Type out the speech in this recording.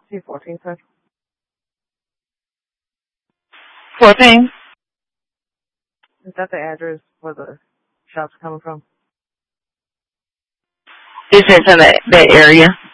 See 14, sir. 14? Is that the address where the shops are coming from? It's just in that area.